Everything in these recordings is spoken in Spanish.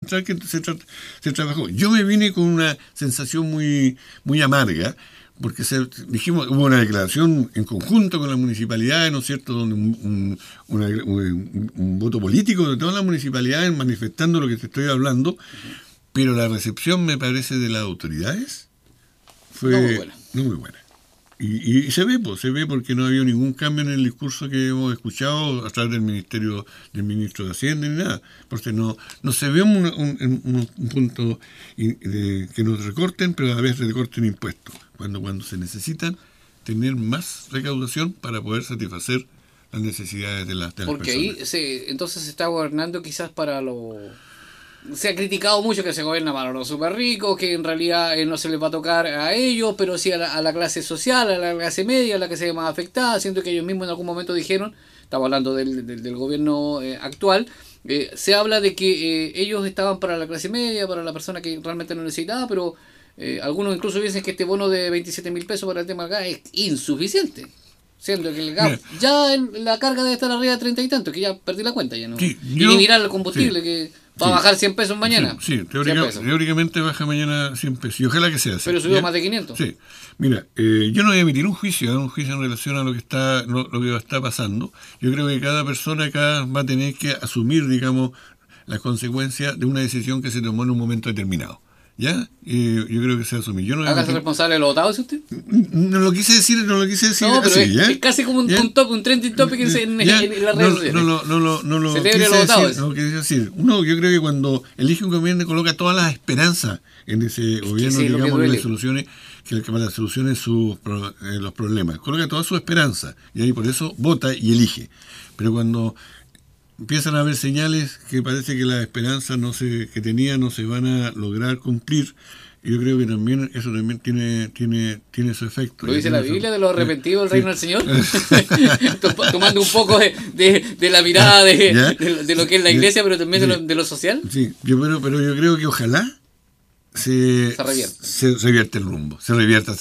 central que se trabajó. Yo me vine con una sensación muy, muy amarga, porque hubo una declaración en conjunto con las municipalidades, ¿no es cierto?, donde un voto político de todas las municipalidades manifestando lo que te estoy hablando, pero la recepción, me parece, de las autoridades fue no muy buena. Y se ve porque no ha habido ningún cambio en el discurso que hemos escuchado a través del ministro de Hacienda ni nada. Porque no se ve un punto que nos recorten, pero a la vez recorten impuestos. Cuando se necesitan tener más recaudación para poder satisfacer las necesidades de las personas. Porque ahí entonces se está gobernando quizás para lo... Se ha criticado mucho que se gobierna para los super ricos, que en realidad no se les va a tocar a ellos, pero sí a la clase social, a la clase media, a la que se ve más afectada. Siento que ellos mismos en algún momento dijeron, estamos hablando del gobierno actual, se habla de que ellos estaban para la clase media, para la persona que realmente lo necesitaba, pero algunos incluso dicen que este bono de 27.000 pesos para el tema del gas es insuficiente. Siendo que el gas, ya la carga debe estar arriba de 30 y tanto, que ya perdí la cuenta ya, ¿no? Sí, y ni mirar el combustible, que va a bajar 100 pesos mañana. Sí, teóricamente baja mañana 100 pesos, y ojalá que sea así. Pero subió más de 500. Sí, mira, yo no voy a emitir un juicio en relación a lo que está pasando. Yo creo que cada persona acá va a tener que asumir, digamos, las consecuencias de una decisión que se tomó en un momento determinado. ¿Ya? Yo creo que se asume. ¿Hágase responsable de los votados, usted? No lo quise decir no, pero así, es casi como un trending topic en las redes sociales. No lo quise decir. Yo creo que cuando elige un gobierno coloca todas las esperanzas en ese gobierno, digamos, que para soluciones los problemas. Coloca toda su esperanza y ahí por eso vota y elige. Pero cuando empiezan a haber señales que parece que las esperanzas que tenía no se van a lograr cumplir. Yo creo que también eso también tiene su efecto. ¿Lo dice la Biblia de los arrepentidos del reino del Señor? Tomando un poco de la mirada de lo que es la iglesia, pero también de lo social. Sí, pero yo creo que ojalá se revierta el rumbo. Se revierta.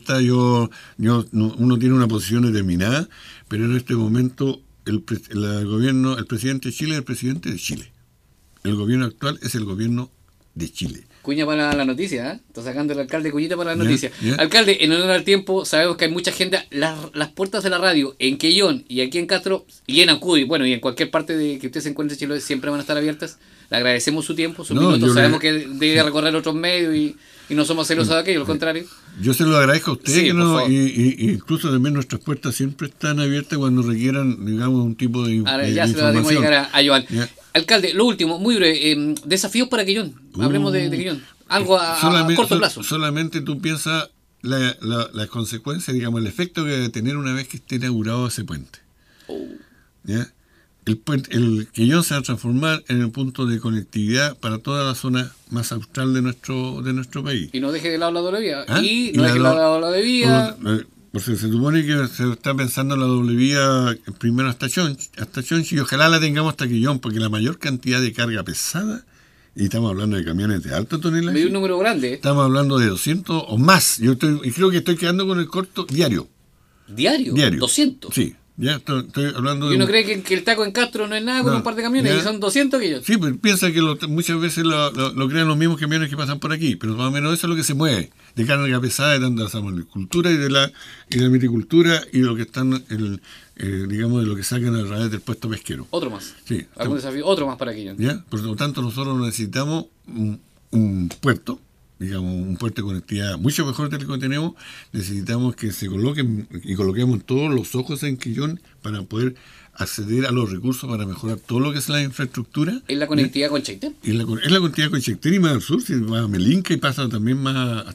Uno tiene una posición determinada, pero en este momento el presidente de Chile es el presidente de Chile. El gobierno actual es el gobierno de Chile. Cuña para la noticia, ¿eh? Está sacando el alcalde Cuñita para la noticia. Alcalde, en honor al tiempo, sabemos que hay mucha gente. Las puertas de la radio en Quellón y aquí en Castro, y en Acudo, y en cualquier parte de que usted se encuentre en Chile, siempre van a estar abiertas. Le agradecemos su tiempo, sus minutos. Sabemos que debe recorrer otros medios y no somos celosos de aquello, al contrario. Yo se lo agradezco a usted, sí, y incluso también nuestras puertas siempre están abiertas cuando requieran, digamos, un tipo de Ahora ya se lo dimos a llegar a Joan. Alcalde, lo último, muy breve, desafíos para Quellón. Hablemos de Quellón. Algo a corto plazo. Solamente tú piensas las consecuencias, digamos, el efecto que debe tener una vez que esté inaugurado ese puente. ¿Ya? El Quellón se va a transformar en el punto de conectividad para toda la zona más austral de nuestro país. Y no deje de lado la doble vía. Y no deje de lado la doble vía. Porque se supone que se está pensando en la doble vía primero hasta Chonchi, y ojalá la tengamos hasta Quellón, porque la mayor cantidad de carga pesada, y estamos hablando de camiones de alto tonelaje. Me dio un número grande. Estamos hablando de 200 o más. Y creo que estoy quedando con el corto diario. ¿Diario? 200. Sí. Ya estoy hablando de... ¿Y uno cree que el taco en Castro no es nada con un par de camiones? Y son 200 que Sí, pero piensa que muchas veces lo crean los mismos camiones que pasan por aquí, pero más o menos eso es lo que se mueve, de carga pesada de tanta salmonicultura y de la viticultura y lo que están, digamos, de lo que sacan a través del puesto pesquero. Otro más. Sí. ¿Algún desafío? Otro más para aquello. ¿Ya? Por lo tanto, nosotros necesitamos un puerto, digamos, un puerto de conectividad mucho mejor del que tenemos. Necesitamos que se coloquen y coloquemos todos los ojos en Quellón para poder acceder a los recursos para mejorar todo lo que es la infraestructura. ¿Es la conectividad con Chaitén? Es la conectividad con Chaitén y más al sur, si va a Melinca y pasa también más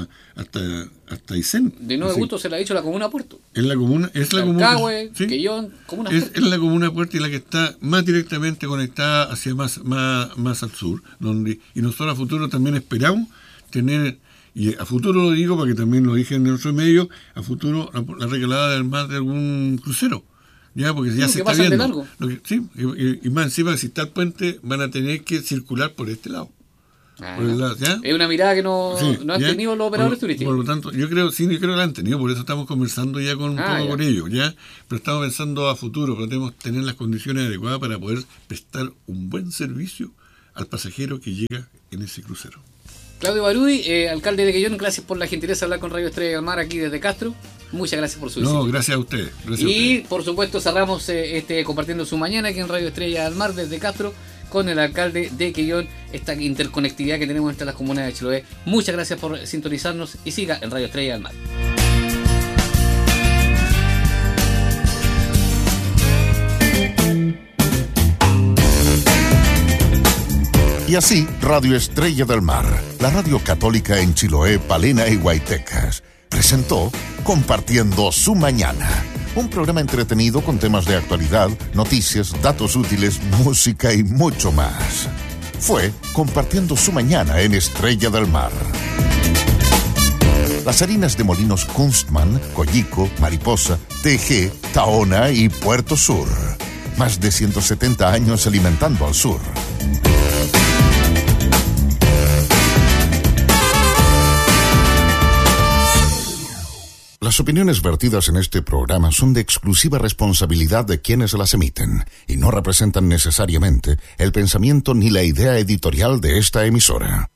hasta Aysén. De nuevo gusto se le ha dicho la comuna Puerto. Es la comuna, Calcahue, ¿sí? Quellón, comuna Puerto. Es la comuna Puerto y la que está más directamente conectada hacia más al sur, y nosotros a futuro también esperamos tener, y a futuro lo digo porque también lo dije en otro medio, a futuro la regalada del mar de algún crucero, ya, porque ya se está viendo. Y más encima, si está el puente, van a tener que circular por este lado. Es una mirada que no han tenido los operadores turísticos. Por lo tanto, yo creo que la han tenido, por eso estamos conversando ya con ellos, ¿ya? Pero estamos pensando a futuro, pero tenemos que tener las condiciones adecuadas para poder prestar un buen servicio al pasajero que llega en ese crucero. Claudio Barudi, alcalde de Quellón, gracias por la gentileza de hablar con Radio Estrella del Mar aquí desde Castro. Muchas gracias por su visita. No, gracias a ustedes. Por supuesto cerramos compartiendo su mañana aquí en Radio Estrella del Mar desde Castro con el alcalde de Quellón, esta interconectividad que tenemos entre las comunas de Chiloé. Muchas gracias por sintonizarnos y siga en Radio Estrella del Mar. Y así, Radio Estrella del Mar, la radio católica en Chiloé, Palena y Guaytecas, presentó Compartiendo su Mañana, un programa entretenido con temas de actualidad, noticias, datos útiles, música y mucho más. Fue Compartiendo su Mañana en Estrella del Mar. Las harinas de molinos Kunstmann, Collico, Mariposa, TG, Tahona y Puerto Sur. Más de 170 años alimentando al sur. Las opiniones vertidas en este programa son de exclusiva responsabilidad de quienes las emiten y no representan necesariamente el pensamiento ni la idea editorial de esta emisora.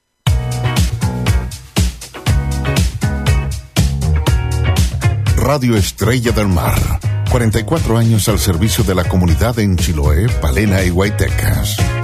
Radio Estrella del Mar, 44 años al servicio de la comunidad en Chiloé, Palena y Guaytecas.